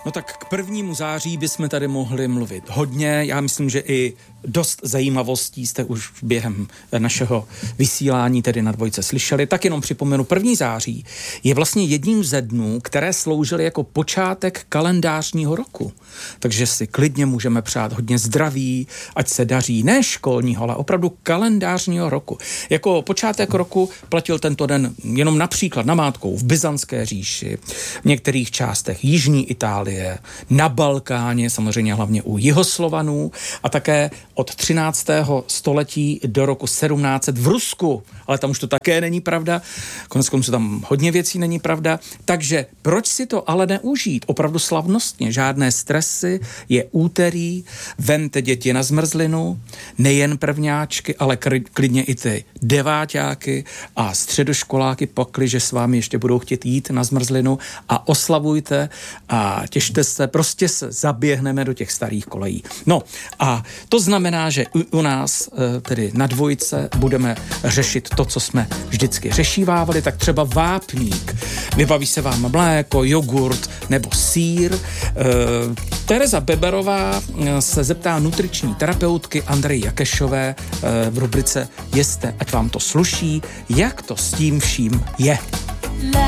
No tak k 1. září bychom tady mohli mluvit hodně. Já myslím, že i dost zajímavostí jste už během našeho vysílání tedy na Dvojce slyšeli. Tak jenom připomenu, 1. září je vlastně jedním ze dnů, které sloužily jako počátek kalendářního roku. Takže si klidně můžeme přát hodně zdraví, ať se daří, ne školního, ale opravdu kalendářního roku. Jako počátek roku platil tento den jenom například namátkou v Byzantské říši, v některých částech jižní Itálie, na Balkáně, samozřejmě hlavně u Jihoslovanů a také od 13. století do roku 1700 v Rusku, ale tam už to také není pravda, koneckonců tam hodně věcí není pravda, takže proč si to ale neužít opravdu slavnostně, žádné stresy, je úterý, vemte děti na zmrzlinu, nejen prvňáčky, ale klidně i ty deváťáky a středoškoláky, pakliže s vámi ještě budou chtít jít na zmrzlinu a oslavujte a těšte se, prostě se zaběhneme do těch starých kolejí. No a to znamená, že u nás tedy na Dvojce budeme řešit to, co jsme vždycky řešívávali, tak třeba vápník. Vybaví se vám mléko, jogurt nebo sýr. Tereza Beberová se zeptá nutriční terapeutky Andreji Jakešové v rubrice Jeste, ať vám to sluší, jak to s tím vším je.